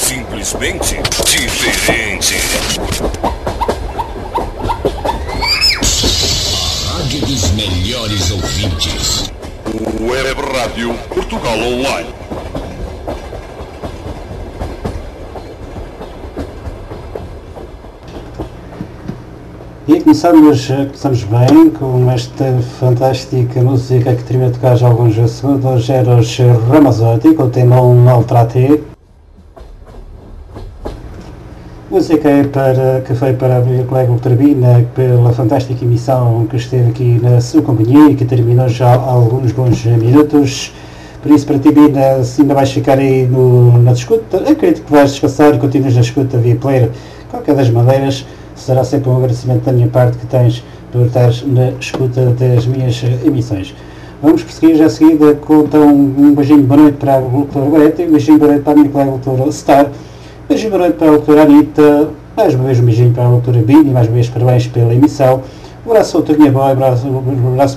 simplesmente diferente. A rádio dos melhores ouvintes. Web Rádio Portugal Online. E começamos bem com esta fantástica música que termina de tocar já há alguns segundos. Era os Ramazotti com o tema Maltraté. Música que foi para a minha colega Ultrabina pela fantástica emissão que esteve aqui na sua companhia e que terminou já há alguns bons minutos. Por isso, para ti, Bina, se ainda vais ficar aí na escuta, acredito que vais descansar e continuas na escuta via player. Qualquer das maneiras, será sempre um agradecimento da minha parte que tens por estares na escuta das minhas emissões. Vamos prosseguir já a seguida com então, um beijinho de boa noite para a doutora Gorete, um beijinho de boa noite para a minha colega doutora Star, um beijinho de boa noite para a doutora Anitta, mais uma vez um beijinho para a doutora Bini, mais uma vez parabéns pela emissão, um abraço ao doutor Boy, um abraço